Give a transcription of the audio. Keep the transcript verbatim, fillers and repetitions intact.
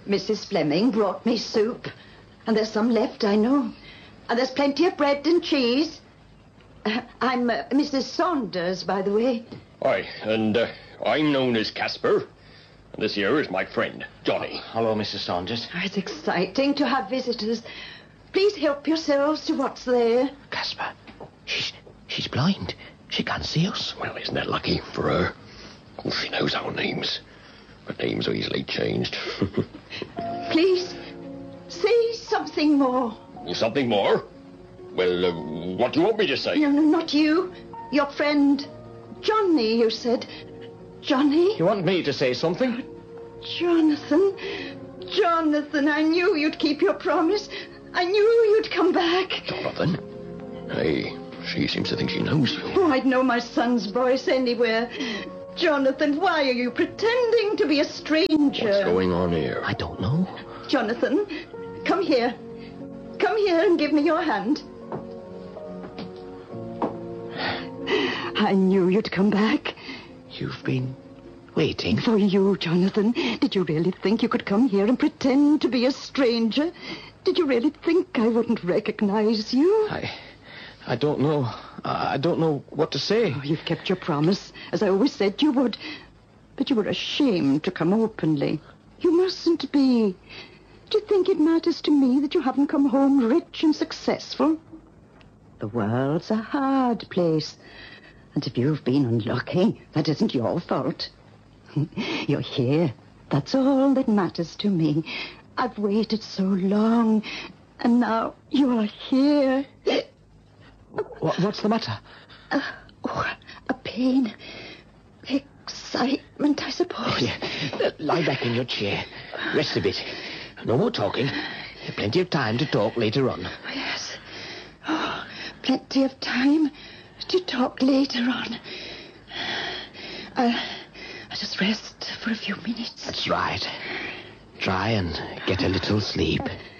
Missus Fleming brought me soup. And there's some left, I know. And there's plenty of bread and cheese. Uh, I'm uh, Missus Saunders, by the way. Aye, and uh, I'm known as Casper. And this here is my friend, Johnny. Oh, hello, Missus Saunders. Oh, it's exciting to have visitors. Please help yourselves to what's there. Casper, she's she's blind. She can't see us. Well, isn't that lucky for her? Of course, she knows our names. But names are easily changed. Please, say something more. Something more? Well, uh, what do you want me to say? No, no, not you. Your friend, Johnny, you said. Johnny? You want me to say something? Jonathan. Jonathan, I knew you'd keep your promise. I knew you'd come back. Jonathan? Hey, she seems to think she knows you. Oh, I'd know my son's voice anywhere. Jonathan, why are you pretending to be a stranger? What's going on here? I don't know. Jonathan, come here. Come here and give me your hand. I knew you'd come back. You've been waiting? For you, Jonathan. Did you really think you could come here and pretend to be a stranger? Did you really think I wouldn't recognize you? I... I don't know. I don't know what to say. Oh, you've kept your promise, as I always said you would. But you were ashamed to come openly. You mustn't be. Do you think it matters to me that you haven't come home rich and successful? The world's a hard place. And if you've been unlucky, that isn't your fault. You're here. That's all that matters to me. I've waited so long, and now you're here. What, what's the matter? Uh, oh, a pain. Excitement, I suppose. Yeah. Lie back in your chair. Rest a bit. No more talking. Plenty of time to talk later on. Yes. Oh, plenty of time to talk later on. I'll, I'll just rest for a few minutes. That's right. Try and get a little sleep.